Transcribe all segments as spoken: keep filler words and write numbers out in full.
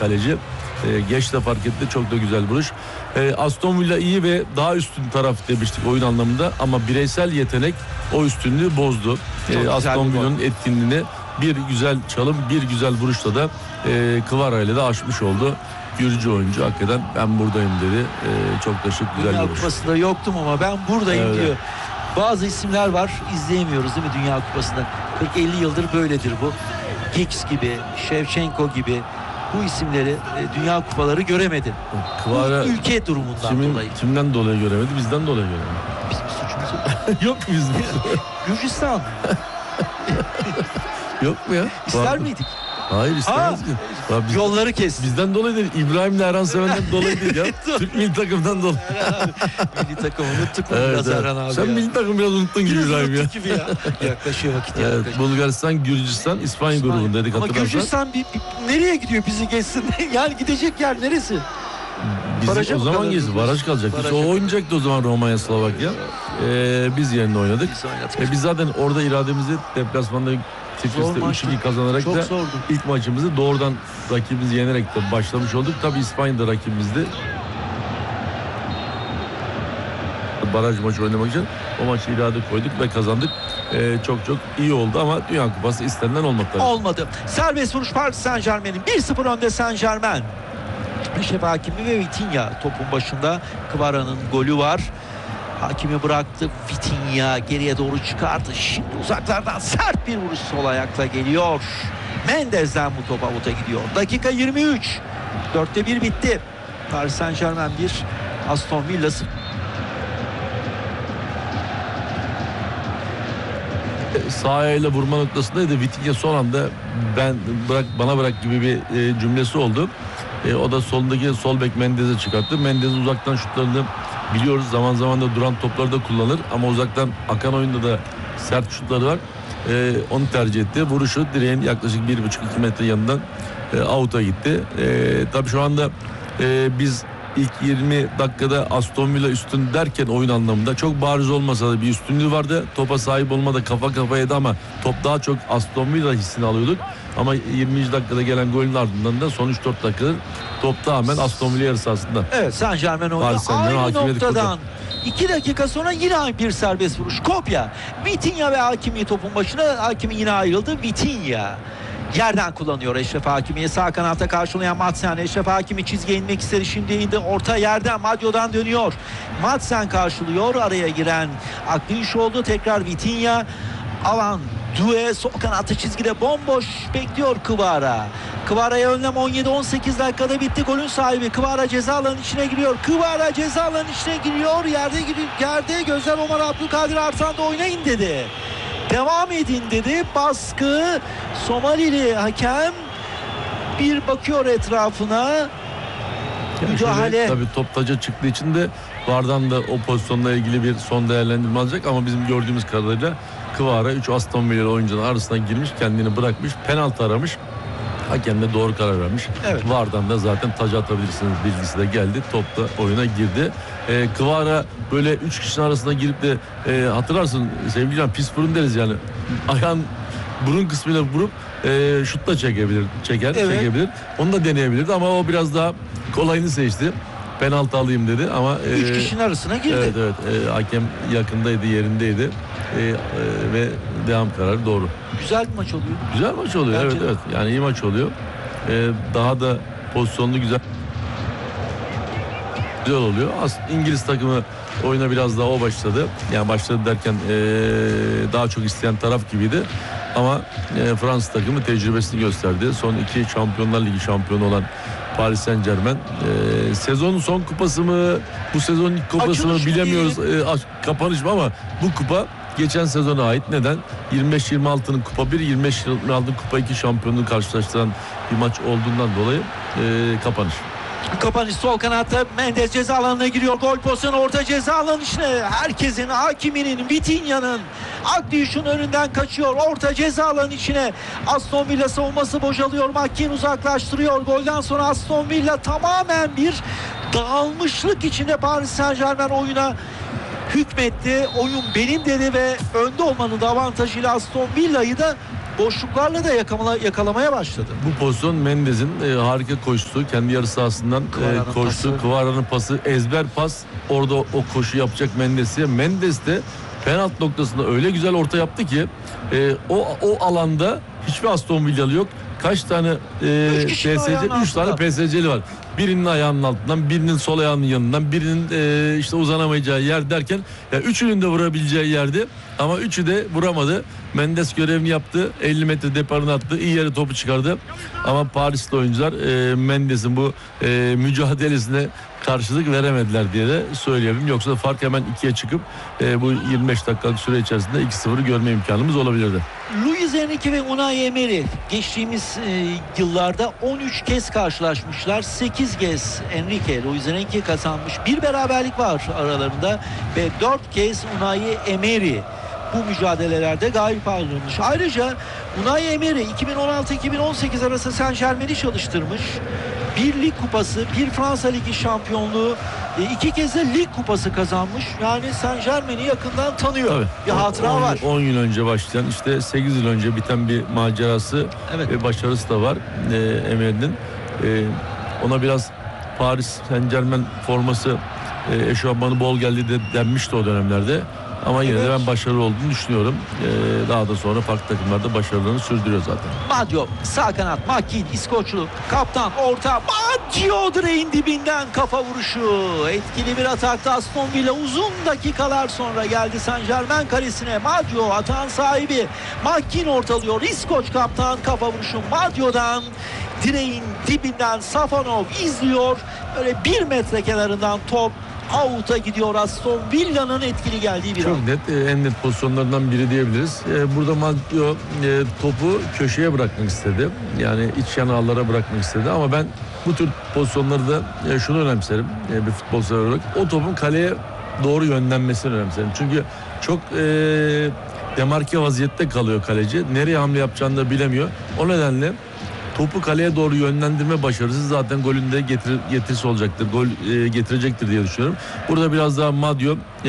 kaleci. E, geç de fark etti. Çok da güzel vuruş. E, Aston Villa iyi ve daha üstün taraf demiştik oyun anlamında ama bireysel yetenek o üstünlüğü bozdu. E, Aston Villa'nın etkinliğini bir güzel çalım, bir güzel vuruşla da e, Kvara ile de aşmış oldu. Gürcü oyuncu hakikaten ben buradayım dedi. E, çok da şık, güzel Dünya bir vuruş. Kupası'nda yoktum ama ben buradayım evet. diyor. Bazı isimler var, izleyemiyoruz değil mi Dünya Kupası'nda? kırk elli yıldır böyledir bu. Giggs gibi, Shevchenko gibi bu isimleri e, Dünya Kupaları göremedi. Kvara, bu ülke durumundan kimin, dolayı. Kimden dolayı göremedi? Bizden dolayı göremedi. Bizim suçumuz yok. Yok mu bizim? Gürcistan. Yok mu ya? İster Var. miydik? Hayır istemez ki. Biz, Yolları kes. Bizden dolayı değil. İbrahim'le Erhan Seven'den dolayı değil ya. Türk milli takımdan dolayı. Milli takımı unuttuk mu evet, biraz evet. Erhan abi? Sen ya. milli takımı biraz unuttun gibi İbrahim ya. gibi ya. Yaklaşıyor vakit evet, yaklaşıyor. Bulgaristan, Gürcistan, İspanya, İspanya. grubunda dedik Ama hatırlarsan. Gürcistan bir, bir, nereye gidiyor bizi geçsin? Yani gidecek yer neresi? Bizi o zaman gezdi. Baraj kalacak. Baraj o oynayacaktı o zaman Romanya, Slovakya. Ee, biz yerine oynadık. Biz, ee, biz zaten orada irademizi deplasmanda Tiflis'te üç iki kazanarak çok da zordu. ilk maçımızı doğrudan rakibimizi yenerek de başlamış olduk. Tabii İspanya'da rakibimizdi. Baraj maçı oynamak için o maçı irade koyduk ve kazandık. Ee, çok çok iyi oldu ama Dünya Kupası istenilen olmadı tabii. Olmadı. Serbest vuruş Paris Saint-Germain'in bir sıfır önde Saint-Germain. Eşref Hakimi ve Vitinha topun başında. Kvara'nın golü var. Hakimi bıraktı. Vitinha geriye doğru çıkardı. Şimdi uzaklardan sert bir vuruş sol ayakla geliyor. Mendes'den bu top avuta gidiyor. Dakika yirmi üç. dörtte bir bitti. Paris Saint-Germain bir, Aston Villa sıfır. Sağ ayağıyla vurma noktasındaydı. Vitinha son anda ben bırak bana bırak gibi bir e, cümlesi oldu. E, o da solundaki sol bek Mendes'e çıkarttı. Mendes'in uzaktan şutlarını biliyoruz. Zaman zaman da duran topları da kullanır. Ama uzaktan akan oyunda da sert şutları var. E, onu tercih etti. Vuruşu direğin yaklaşık bir buçuk iki metre yanından e, out'a gitti. E, tabii şu anda e, biz ilk yirmi dakikada Aston Villa üstün derken oyun anlamında çok bariz olmasa da bir üstünlüğü vardı. Topa sahip olmada kafa kafaydı ama top daha çok Aston Villa hissini alıyorduk. Ama yirminci dakikada gelen golün ardından da son üç dört dakikadır top tamamen Aston Villa yarı sahasında. Evet, Saint-Germain oynuyor. Aynı noktadan iki dakika sonra yine bir serbest vuruş. Kopya. Vitinha ve Hakimi topun başına. Hakimi yine ayrıldı. Vitinha yerden kullanıyor Eşref Hakimi'ye. Sağ kanata karşılayan Madsen. Eşref Hakimi çizgiye inmek istedi. Şimdi indi. Orta yerden Madio'dan dönüyor. Madsen karşılıyor. Araya giren Akdinç oldu. Tekrar Vitinha. Alan Due sol kanatta çizgide bomboş bekliyor Kvara. Kvara'ya önlem on yedi on sekiz dakikada bitti. Golün sahibi Kvara ceza alanının içine giriyor. Kvara ceza alanının içine giriyor. Yerde yerde gözler Omar Abdülkadir Arslan'da oynayın dedi. Devam edin dedi. Baskı Somalili hakem bir bakıyor etrafına. Yani müdahale. Tabii top taca çıktığı için de Vardan da o pozisyonla ilgili bir son değerlendirme alacak ama bizim gördüğümüz kadarıyla Kvara üç Aston Villa oyuncunun arasına girmiş, kendini bırakmış, penaltı aramış. Hakem de doğru karar vermiş. Evet. Vardan da zaten taca atabilirsiniz bilgisi de geldi. Top da oyuna girdi. Ee, Kvara böyle üç kişinin arasına girip de e, hatırlarsın sevgili can pis burun deriz yani. Ayağın burun kısmıyla vurup e, şut da çekebilir, çeker, evet. çekebilir. Onu da deneyebilirdi ama o biraz daha kolayını seçti. Penaltı alayım dedi ama e, üç kişinin arasına girdi. Evet evet. E, hakem yakındaydı, yerindeydi. E, e, ve devam kararı doğru. Güzel bir maç oluyor. Güzel maç oluyor. Bence evet de. evet. Yani iyi maç oluyor. E, daha da pozisyonlu güzel. Güzel oluyor. Aslında İngiliz takımı oyuna biraz daha o başladı. Yani başladı derken e, daha çok isteyen taraf gibiydi. Ama e, Fransız takımı tecrübesini gösterdi. Son iki Şampiyonlar Ligi şampiyonu olan Paris Saint-Germain e, sezonun son kupası mı, bu sezonun ilk kupası mı bilemiyoruz. E, kapanış mı ama bu kupa geçen sezona ait. Neden? yirmi beş yirmi altının kupa bir, yirmi beş yirmi altının kupa iki şampiyonluğu karşılaştıran bir maç olduğundan dolayı e, kapanış. Kapanış sol kanatta Mendes ceza alanına giriyor. Gol pozisyonu orta ceza alanı içine. Herkesin, Hakimi'nin, Vitinha'nın, Akdiş'in önünden kaçıyor. Orta ceza alanı içine. Aston Villa savunması bocalıyor. Makin uzaklaştırıyor. Golden sonra Aston Villa tamamen bir dağılmışlık içinde Paris Saint-Germain oyuna hükmetti. Oyun benim dedi ve önde olmanın da avantajıyla Aston Villa'yı da boşluklarla da yakala, yakalamaya başladı. Bu pozisyon Mendes'in e, harika koştu. Kendi yarı sahasından e, koştu. Kıvara'nın pası, ezber pas. Orada o koşu yapacak Mendes'e. Mendes de penaltı noktasında öyle güzel orta yaptı ki e, o o alanda hiçbir Aston Villalı yok. Kaç tane e, P S C? Üç tane P S C'li var. Birinin ayağının altından, birinin sol ayağının yanından, birinin e, işte uzanamayacağı yer derken ya üçünün de vurabileceği yerdi ama üçü de vuramadı. Mendes görevini yaptı. elli metre deparını attı. İyi yere topu çıkardı. Ama Parisli oyuncular e, Mendes'in bu e, mücadelesine karşılık veremediler diye de söyleyelim. Yoksa fark hemen ikiye çıkıp e, bu yirmi beş dakikalık süre içerisinde iki sıfırı görme imkanımız olabilirdi. Luis Enrique ve Unai Emery geçtiğimiz e, yıllarda on üç kez karşılaşmışlar. sekiz kez Enrique, Luis Enrique kazanmış. Bir beraberlik var aralarında ve dört kez Unai Emery bu mücadelelerde galip ayrılmış. Ayrıca Unai Emery iki bin on altı iki bin on sekiz arası Saint Germain'i çalıştırmış. Bir lig kupası, bir Fransa Ligi şampiyonluğu, iki kez de lig kupası kazanmış. Yani Saint Germain'i yakından tanıyor. Tabii. Bir hatıra var. on yıl önce başlayan, işte sekiz yıl önce biten bir macerası evet. ve başarısı da var e, Emery'nin. E, ona biraz Paris Saint Germain forması e, eşofmanı bol geldi de denmişti o dönemlerde. Ama yine evet. de ben başarılı olduğunu düşünüyorum. Ee, daha da sonra farklı takımlarda başarılarını sürdürüyor zaten. Maggio sağ kanat, Makin, İskoçlu, kaptan, orta, Maggio direğin dibinden kafa vuruşu. Etkili bir atakta Aston Villa uzun dakikalar sonra geldi Saint Germain kalesine. Maggio atağın sahibi. Makin ortalıyor. İskoç kaptan kafa vuruşu Maggio'dan. Direğin dibinden Safonov izliyor. Böyle bir metre kenarından top out'a gidiyor. Aston Villa'nın etkili geldiği bir Çok an. net, en net pozisyonlardan biri diyebiliriz. Burada Maggio topu köşeye bırakmak istedi. Yani iç yanallara bırakmak istedi ama ben bu tür pozisyonları da şunu önemserim bir futbol sever olarak. O topun kaleye doğru yönlenmesini önemserim. Çünkü çok e, demarke vaziyette kalıyor kaleci. Nereye hamle yapacağını da bilemiyor. O nedenle topu kaleye doğru yönlendirme başarısı zaten golün de getir, getirisi olacaktır. Gol e, getirecektir diye düşünüyorum. Burada biraz daha Maggio e,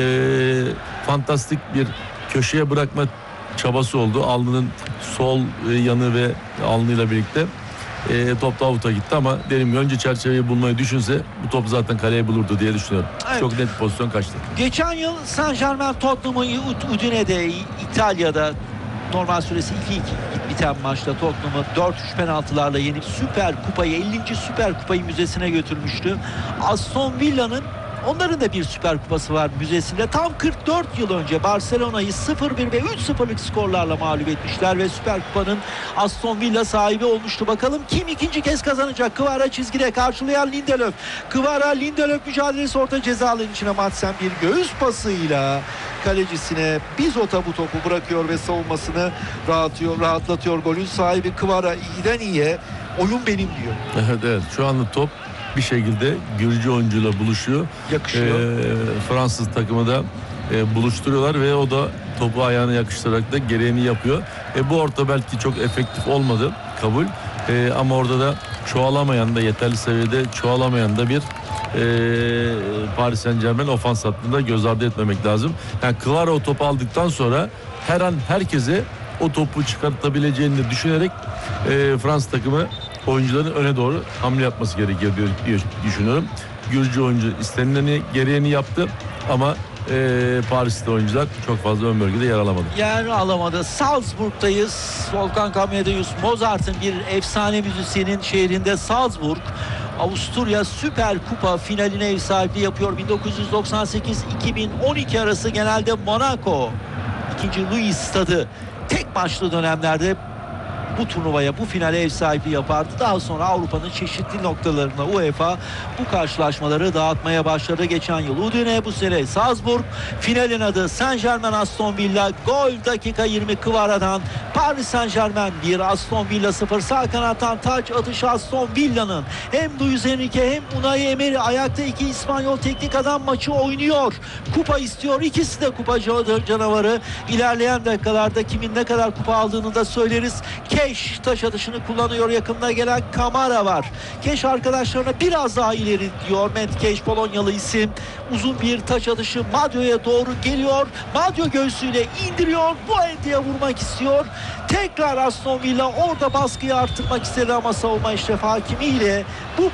fantastik bir köşeye bırakma çabası oldu. Alnının sol e, yanı ve alnıyla birlikte e, top da out'a gitti ama dediğim gibi önce çerçeveyi bulmayı düşünse bu top zaten kaleye bulurdu diye düşünüyorum. Evet. Çok net bir pozisyon kaçtı. Geçen yıl Saint Germain Tottenham'ı Udine'de, İtalya'da normal süresi iki iki biten maçta Tottenham'ı dört üç penaltılarla yenip Süper Kupayı, ellinci Süper Kupayı müzesine götürmüştü. Aston Villa'nın onların da bir Süper Kupası var müzesinde. Tam kırk dört yıl önce Barcelona'yı sıfır bir ve üç sıfırlık skorlarla mağlup etmişler ve Süper Kupa'nın Aston Villa sahibi olmuştu. Bakalım kim ikinci kez kazanacak? Kvara çizgide karşılayan Lindelöf. Kvara Lindelöf mücadelesi orta ceza alanının içine Madsen bir göğüs pasıyla kalecisine Bizot'a bu topu bırakıyor ve savunmasını rahatlatıyor, rahatlatıyor. Golün sahibi Kvara iyiden iyiye oyun benim diyor. Evet evet, şu anda top bir şekilde Gürcü oyuncuyla buluşuyor. Yakışıyor. Ee, Fransız takımı da e, buluşturuyorlar ve o da topu ayağına yakıştırarak da gereğini yapıyor. E, bu orta belki çok efektif olmadı, kabul. E, ama orada da çoğalamayan da yeterli seviyede çoğalamayan da bir e, Paris Saint Germain ofans hattında göz ardı etmemek lazım. Yani Kvara o topu aldıktan sonra her an herkese o topu çıkartabileceğini de düşünerek e, Fransız takımı oyuncuların öne doğru hamle yapması gerekiyor diye düşünüyorum. Gürcü oyuncu istenileni gereğini yaptı ama e, Paris'te oyuncular çok fazla ön bölgede yer alamadı. Yer alamadı. Salzburg'dayız. Volkan Kamyadayus, Mozart'ın bir efsane müzisyenin şehrinde Salzburg. Avusturya Süper Kupa finaline ev sahipliği yapıyor. bin dokuz yüz doksan sekiz iki bin on iki arası genelde Monaco ikinci Louis stadı tek maçlı dönemlerde bu turnuvaya, bu finale ev sahipliği yapardı. Daha sonra Avrupa'nın çeşitli noktalarına UEFA bu karşılaşmaları dağıtmaya başladı. Geçen yıl Udine, bu sene Salzburg. Finalin adı Saint Germain Aston Villa. Gol dakika yirmi Kvara'dan. Paris Saint Germain bir, Aston Villa sıfır. Sağ kanattan taç atışı Aston Villa'nın. Hem Luis Enrique hem Unai Emery ayakta iki İspanyol teknik adam maçı oynuyor. Kupa istiyor. İkisi de kupa canavarı. İlerleyen dakikalarda kimin ne kadar kupa aldığını da söyleriz. K Keş taç atışını kullanıyor. Yakında gelen Kamara var. Keş arkadaşlarına biraz daha ileri diyor. Matt Keş, Polonyalı isim. Uzun bir taç atışı Madio'ya doğru geliyor. Madio göğsüyle indiriyor. Buendia'ya vurmak istiyor. Tekrar Aston Villa orada baskıyı artırmak istedi ama savunma Eşref Hakimi ile bu